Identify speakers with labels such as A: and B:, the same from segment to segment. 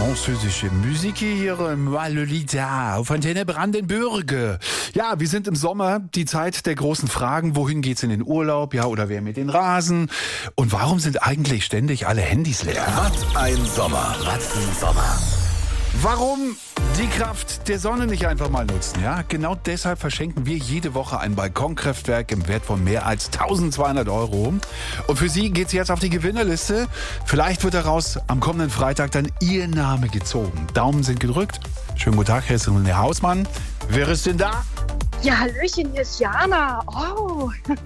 A: Französische Musik hier im Lolita auf Antenne Brandenburg. Ja, wir sind im Sommer, die Zeit der großen Fragen. Wohin geht's in den Urlaub? Ja, oder wer mit den Rasen? Und warum sind eigentlich ständig alle Handys leer?
B: Was ein Sommer. Was ein Sommer.
A: Warum die Kraft der Sonne nicht einfach mal nutzen? Ja, genau deshalb verschenken wir jede Woche ein Balkonkraftwerk im Wert von mehr als 1200 €. Und für Sie geht's jetzt auf die Gewinnerliste. Vielleicht wird daraus am kommenden Freitag dann Ihr Name gezogen. Daumen sind gedrückt. Schönen guten Tag, Herr Hausmann. Wer ist denn da?
C: Ja, Hallöchen, hier ist Jana. Oh.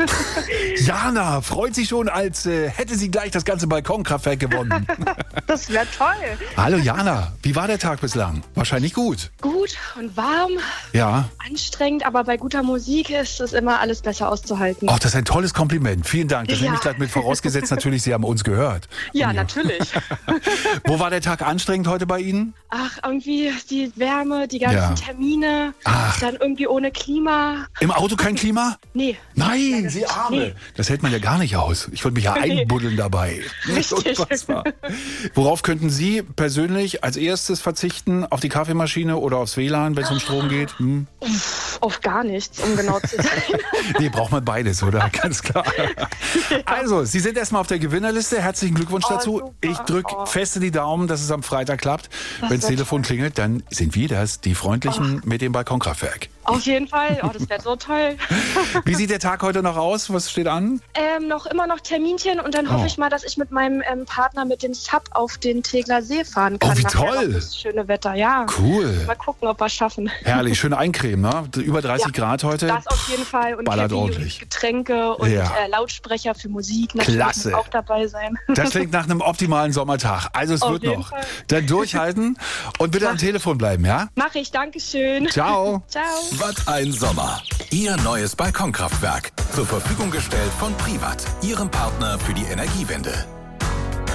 A: Jana freut sich schon, als hätte sie gleich das ganze Balkonkraftwerk gewonnen.
C: Das wäre toll.
A: Hallo Jana, wie war der Tag bislang? Wahrscheinlich gut.
C: Gut und warm,
A: Ja.
C: anstrengend, aber bei guter Musik ist es immer alles besser auszuhalten.
A: Ach, das ist ein tolles Kompliment. Vielen Dank. Das
C: Ja.
A: nehme ich gleich mit vorausgesetzt. Natürlich, Sie haben uns gehört.
C: Ja, natürlich.
A: Wo war der Tag anstrengend heute bei Ihnen?
C: Ach, irgendwie die Wärme, die ganzen
A: Ja.
C: Termine,
A: Ach.
C: dann irgendwie ohne Klima.
A: Im Auto kein Klima?
C: Nee.
A: Nein, Sie Arme.
C: Nee.
A: Das hält man ja gar nicht aus. Ich würde mich ja einbuddeln dabei.
C: Richtig.
A: Unfassbar. Worauf könnten Sie persönlich als erstes verzichten? Auf die Kaffeemaschine oder aufs WLAN, wenn es um Strom geht?
C: Auf gar nichts, um genau zu sein.
A: Nee, braucht man beides, oder? Ganz klar. Also, Sie sind erstmal auf der Gewinnerliste. Herzlichen Glückwunsch
C: Oh,
A: dazu.
C: super.
A: Ich drücke
C: Oh.
A: feste die Daumen, dass es am Freitag klappt.
C: Das
A: Wenn das
C: wär
A: Telefon klingelt, dann sind wir das, die Freundlichen mit dem Balkonkraftwerk.
C: Auf jeden Fall. Oh, das wäre so toll.
A: Wie sieht der Tag heute noch aus? Was steht an?
C: Immer noch Terminchen und dann
A: Oh.
C: hoffe ich mal, dass ich mit meinem Partner mit dem Sub auf den Tegler See fahren kann.
A: Oh, wie
C: Nachher
A: toll.
C: noch Das schöne Wetter, ja.
A: Cool.
C: Mal gucken, ob wir es schaffen.
A: Herrlich, schön eincremen, ne? Über 30 Grad heute.
C: Das auf jeden Fall. Und
A: Ballert
C: Cappy
A: ordentlich.
C: und Getränke und
A: Ja.
C: Lautsprecher für Musik. Natürlich
A: Klasse.
C: muss auch dabei sein.
A: Das klingt nach einem optimalen Sommertag. Also es
C: Auf
A: wird
C: jeden
A: noch.
C: Fall.
A: Dann durchhalten und bitte am Telefon bleiben, ja?
C: Mach ich, Dankeschön.
A: Ciao.
C: Ciao.
B: Was ein Sommer. Ihr neues Balkonkraftwerk. Zur Verfügung gestellt von Privat. Ihrem Partner für die Energiewende.